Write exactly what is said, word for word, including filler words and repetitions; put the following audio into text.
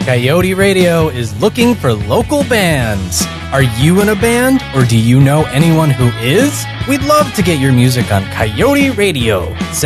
Coyote Radio is looking for local bands. Are you in a band, or do you know anyone who is? We'd love to get your music on Coyote Radio.